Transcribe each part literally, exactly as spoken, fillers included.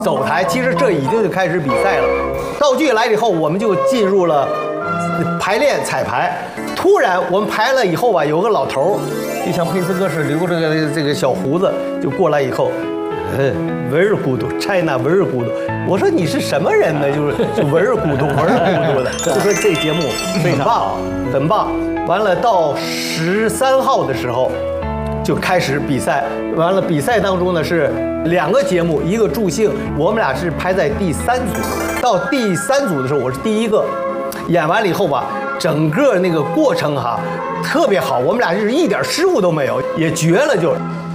走台，其实这已经就开始比赛了。道具来了以后，我们就进入了排练彩排。突然我们排了以后吧，有个老头儿，就像佩斯哥是留着个这个小胡子，就过来以后，嗯 ，very good，China very good。我说你是什么人呢？就是就 very good，very good 的，就说这节目很棒，很棒。完了到十三号的时候。就开始比赛，完了比赛当中呢是两个节目，一个助兴，我们俩是排在第三组。到第三组的时候，我是第一个。演完了以后吧，整个那个过程哈特别好，我们俩就是一点失误都没有，也绝了就。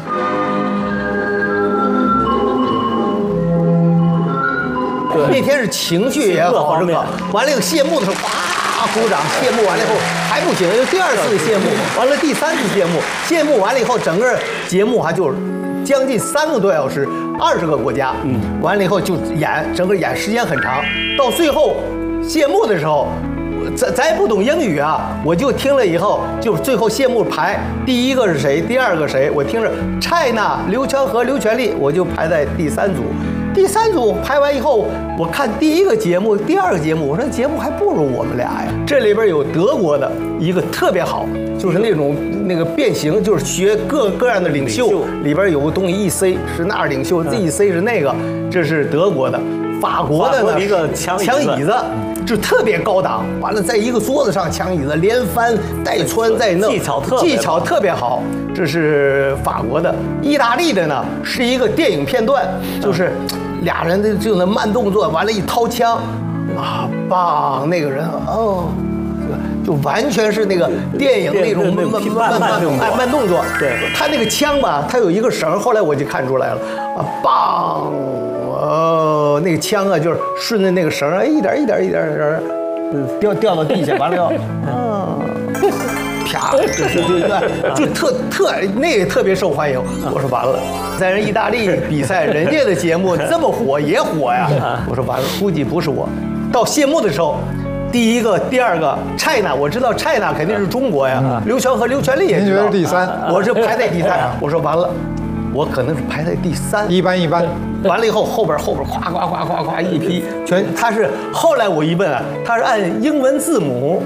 那天是情绪也好，这个完了谢幕的时候，哗鼓掌，谢幕完了以后还不行，又第二次谢幕，完了第三次谢幕，谢幕完了以后，整个节目还就是将近三个多小时，二十个国家，嗯，完了以后就演，整个演时间很长，到最后谢幕的时候。咱咱也不懂英语啊，我就听了以后，就最后谢幕排第一个是谁，第二个谁，我听着 China 刘强和刘全利，我就排在第三组。第三组排完以后，我看第一个节目、第二个节目，我说节目还不如我们俩呀。这里边有德国的一个特别好，就是那种那个变形，就是学各各样的领袖，里边有个东西 E C 是那儿领袖 ，Z C 是那个，这是德国的。法国的呢， 一个枪枪椅子。就特别高档，完了在一个桌子上抢椅子连翻带穿再弄， 技巧特技巧特别好。这是法国的，意大利的呢是一个电影片段，就是俩人的就那慢动作，完了，一掏枪，啊，棒！那个人哦，就完全是那个电影那种慢慢慢慢慢动作。 对， 他那个枪吧，他有一个绳，后来我就看出来了，啊，棒！哦，那个枪啊，就是顺着那个绳儿，一点一点一点一点，嗯，掉掉到地下，完了要，啊，啪，就就就就特特那个特别受欢迎。我说完了，在人意大利比赛，人家的节目这么火也火呀。我说完了，估计不是我。到谢幕的时候，第一个、第二个 China， 我知道 China 肯定是中国呀，刘强和刘全利也知道。 您觉得第三？ 我是排在第三。我说完了。我可能是排在第三， 一般一般。 完了以后，后边后边夸夸夸夸夸一批全，他是后来我一问啊，他是按英文字母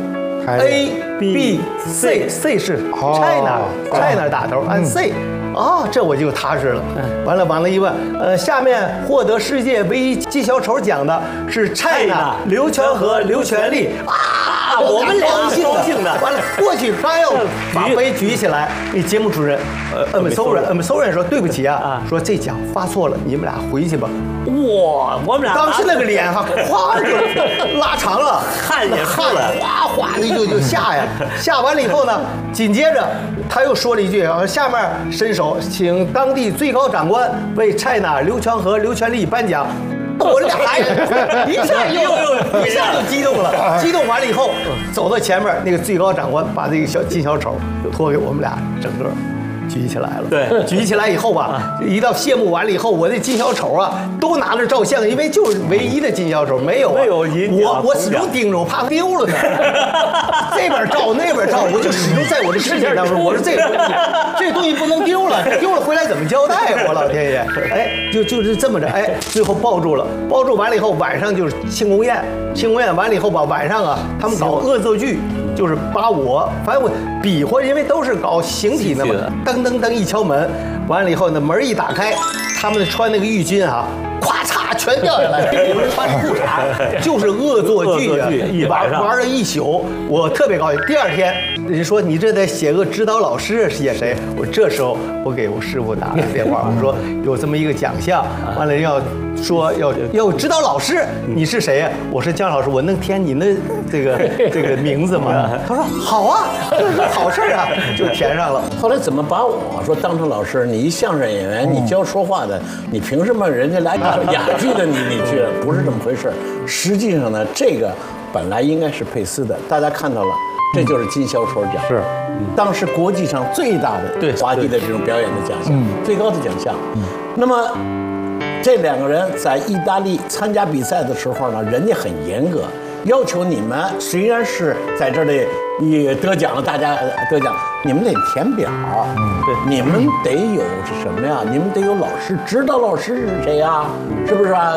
A B C C 是 China China 打头，按 C。啊，这我就踏实了。完了，完了，一问，呃，下面获得世界唯一金小丑奖的是 China 刘全和刘全利啊，我们俩高兴的。完了，过去刚要把杯举起来，那节目主任，呃，呃，美搜人，呃，美搜人说对不起啊，说这奖发错了，你们俩回去吧。 哇，我们俩当时那个脸哈，哗就拉长了， 汗也汗哗哗的就就下呀，下完了以后呢，紧接着他又说了一句啊，下面伸手。请当地最高长官为 China 刘强和刘全利颁奖。我俩人一下又一下就激动了，激动完了以后，走到前面，那个最高长官把这个小金小丑托给我们俩，整个举起来了。 对， 举起来以后吧，一到谢幕完了以后，我那金小丑啊都拿着照相，因为就是唯一的金小丑，没有没有银奖我我始终盯着，我怕丢了呢。这边照那边照，我就始终在我的视线当中。我说这个东西，这东西不能丢了，丢了回来怎么交代呀？我老天爷！哎，就就是这么着，哎，最后抱住了，抱住完了以后，晚上就是庆功宴，庆功宴完了以后吧，晚上啊，他们搞恶作剧。就是把我，反正我比划，因为都是搞形体的嘛。噔噔噔一敲门，完了以后呢，门一打开，他们穿那个浴巾啊，咵嚓全掉下来，有人穿裤衩，就是恶作剧啊，玩玩了一宿，我特别高兴。第二天人说你这得写个指导老师，写谁？我这时候我给我师傅打个电话，我说有这么一个奖项，完了人要说要要指导老师，你是谁呀？我说姜老师，我能填你的这个这个名字吗？他说好啊，这是好事啊，就填上了。 后来怎么把我说当成老师？你一相声演员，你教说话的，你凭什么人家来哑剧的你你去？不是这么回事。实际上呢，这个本来应该是佩斯的，大家看到了，这就是金小丑奖， 是当时国际上最大的对滑稽的这种表演的奖项，最高的奖项。那么这两个人在意大利参加比赛的时候呢，人家很严格。要求你们虽然是在这里也得奖了，大家得奖，你们得填表，嗯，对，你们得有是什么呀？你们得有老师，指导老师是谁呀？是不是啊？